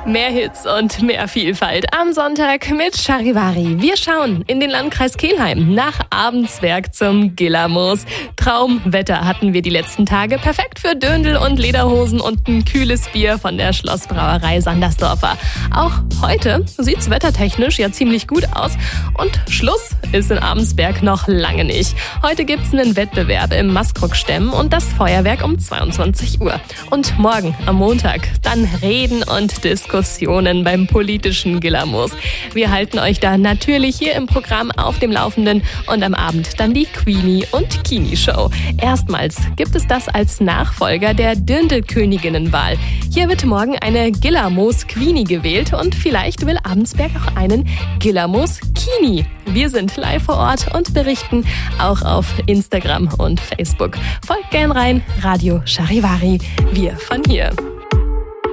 Mehr Hits und mehr Vielfalt am Sonntag mit Charivari. Wir schauen in den Landkreis Kelheim nach Abendsberg zum Gillermoos. Traumwetter hatten wir die letzten Tage. Perfekt für Dirndl und Lederhosen und ein kühles Bier von der Schlossbrauerei Sandersdorfer. Auch heute sieht's wettertechnisch ja ziemlich gut aus. Und Schluss ist in Abendsberg noch lange nicht. Heute gibt's einen Wettbewerb im Maskrug-Stemmen und das Feuerwerk um 22 Uhr. Und morgen am Montag dann Reden und Diskussionen beim politischen Gillermoos. Wir halten euch da natürlich hier im Programm auf dem Laufenden und am Abend dann die Queenie und Kini Show. Erstmals gibt es das als Nachfolger der Dirndl-Königinnenwahl. Hier wird morgen eine Gillermoos-Queenie gewählt und vielleicht will Abendsberg auch einen Gillermoos-Kini. Wir sind live vor Ort und berichten auch auf Instagram und Facebook. Folgt gern rein, Radio Charivari, wir von hier.